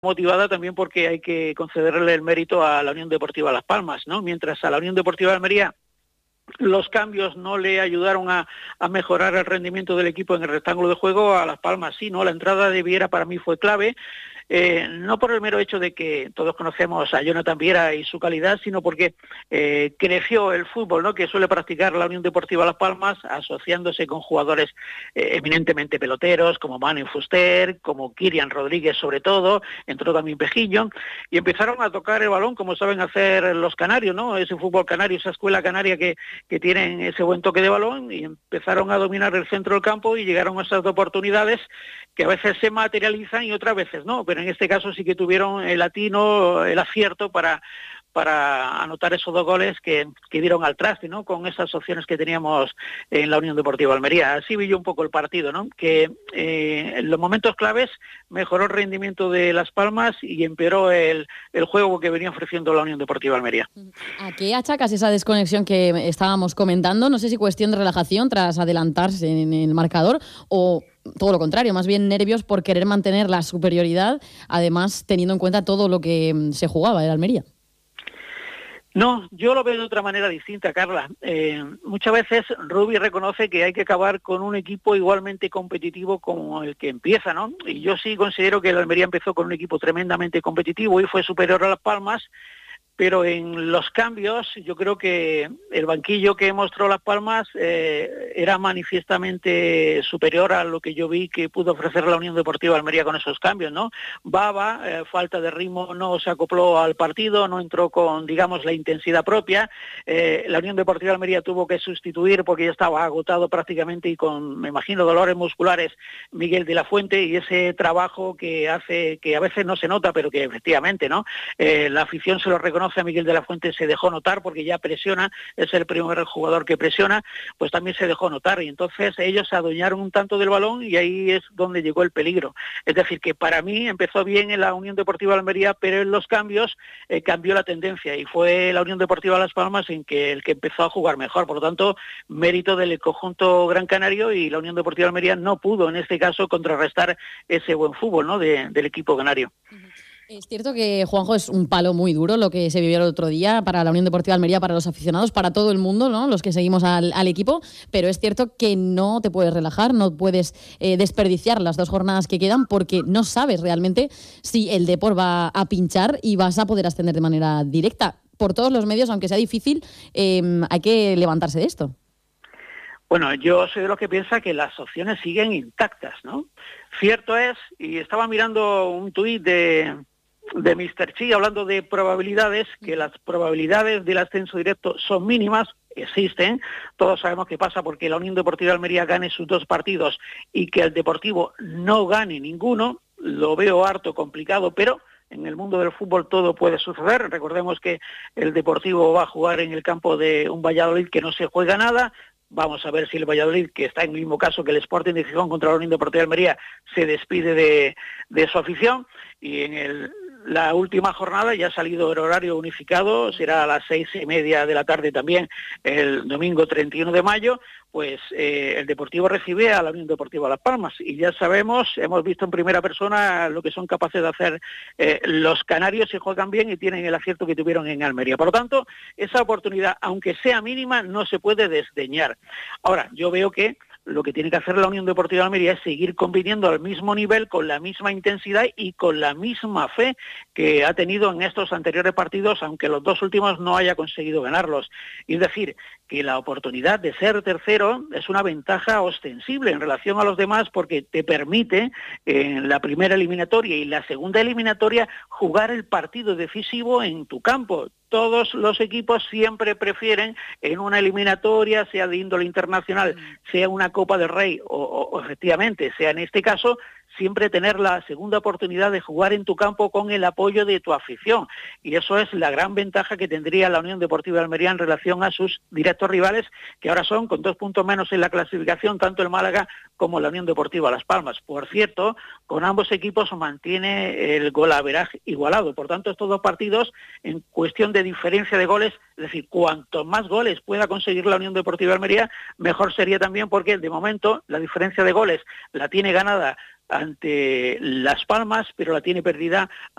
motivada también porque hay que concederle el mérito a la Unión Deportiva Las Palmas, ¿no? Mientras a la Unión Deportiva Almería los cambios no le ayudaron a mejorar el rendimiento del equipo en el rectángulo de juego, a Las Palmas sí, ¿no? La entrada de Viera para mí fue clave, no por el mero hecho de que todos conocemos a Jonathan Viera y su calidad, sino porque creció el fútbol, ¿no?, que suele practicar la Unión Deportiva Las Palmas, asociándose con jugadores eminentemente peloteros, como Manu Fuster, como Kirian Rodríguez sobre todo, entró también Pejillo, y empezaron a tocar el balón como saben hacer los canarios, ¿no? Ese fútbol canario, esa escuela canaria que tienen ese buen toque de balón, y empezaron a dominar el centro del campo y llegaron a esas oportunidades que a veces se materializan y otras veces no, pero en este caso sí que tuvieron el atino, el acierto para anotar esos 2 goles que dieron al traste, ¿no?, con esas opciones que teníamos en la Unión Deportiva Almería. Así vi yo un poco el partido, ¿no?, que en los momentos claves mejoró el rendimiento de Las Palmas y empeoró el juego que venía ofreciendo la Unión Deportiva Almería. ¿A qué achacas esa desconexión que estábamos comentando? No sé si cuestión de relajación tras adelantarse en el marcador o todo lo contrario, más bien nervios por querer mantener la superioridad, además teniendo en cuenta todo lo que se jugaba en Almería. No, yo lo veo de otra manera distinta, Carla. Muchas veces Rubi reconoce que hay que acabar con un equipo igualmente competitivo como el que empieza, ¿no? Y yo sí considero que el Almería empezó con un equipo tremendamente competitivo y fue superior a Las Palmas, pero en los cambios yo creo que el banquillo que mostró Las Palmas era manifiestamente superior a lo que yo vi que pudo ofrecer la Unión Deportiva Almería con esos cambios, ¿no? Baba, falta de ritmo, no se acopló al partido, no entró con, digamos, la intensidad propia. La Unión Deportiva Almería tuvo que sustituir porque ya estaba agotado prácticamente y con, me imagino, dolores musculares, Miguel de la Fuente, y ese trabajo que hace, que a veces no se nota, pero que efectivamente, ¿no? La afición se lo reconoce a Miguel de la Fuente, se dejó notar porque ya presiona, es el primer jugador que presiona, pues también se dejó notar y entonces ellos se adueñaron un tanto del balón y ahí es donde llegó el peligro. Es decir, que para mí empezó bien en la Unión Deportiva Almería, pero en los cambios cambió la tendencia y fue la Unión Deportiva Las Palmas el que empezó a jugar mejor. Por lo tanto, mérito del conjunto gran canario, y la Unión Deportiva Almería no pudo en este caso contrarrestar ese buen fútbol, ¿no?, del equipo canario. Es cierto que, Juanjo, es un palo muy duro lo que se vivió el otro día para la Unión Deportiva Almería, para los aficionados, para todo el mundo, ¿no?, los que seguimos al equipo, pero es cierto que no te puedes relajar, no puedes desperdiciar las 2 jornadas que quedan porque no sabes realmente si el Depor va a pinchar y vas a poder ascender de manera directa. Por todos los medios, aunque sea difícil, hay que levantarse de esto. Bueno, yo soy de los que piensa que las opciones siguen intactas, ¿no? Cierto es, y estaba mirando un tuit de Mr. Chi hablando de probabilidades, que las probabilidades del ascenso directo son mínimas, existen, todos sabemos qué pasa porque la Unión Deportiva Almería gane sus 2 partidos y que el Deportivo no gane ninguno, lo veo harto complicado, pero en el mundo del fútbol todo puede suceder. Recordemos que el Deportivo va a jugar en el campo de un Valladolid que no se juega nada. Vamos a ver si el Valladolid, que está en el mismo caso que el Sporting de Gijón contra la Unión Deportiva de Almería, se despide de su afición. Y en la última jornada ya ha salido el horario unificado, será a las 6:30 de la tarde también, el domingo 31 de mayo, pues el Deportivo recibe a la Unión Deportiva Las Palmas. Y ya sabemos, hemos visto en primera persona lo que son capaces de hacer los canarios si juegan bien y tienen el acierto que tuvieron en Almería. Por lo tanto, esa oportunidad, aunque sea mínima, no se puede desdeñar. Ahora, yo veo que lo que tiene que hacer la Unión Deportiva de Almería es seguir compitiendo al mismo nivel, con la misma intensidad y con la misma fe que ha tenido en estos anteriores partidos, aunque los 2 últimos no haya conseguido ganarlos. Y es decir, que la oportunidad de ser tercero es una ventaja ostensible en relación a los demás porque te permite en la primera eliminatoria y la segunda eliminatoria jugar el partido decisivo en tu campo. Todos los equipos siempre prefieren en una eliminatoria, sea de índole internacional, sea una Copa del Rey o efectivamente, sea en este caso, siempre tener la segunda oportunidad de jugar en tu campo con el apoyo de tu afición. Y eso es la gran ventaja que tendría la Unión Deportiva de Almería en relación a sus directos rivales, que ahora son con 2 puntos menos en la clasificación, tanto el Málaga como la Unión Deportiva Las Palmas. Por cierto, con ambos equipos mantiene el golaveraje igualado. Por tanto, estos 2 partidos, en cuestión de diferencia de goles, es decir, cuanto más goles pueda conseguir la Unión Deportiva de Almería, mejor sería también porque de momento la diferencia de goles la tiene ganada ante Las Palmas, pero la tiene perdida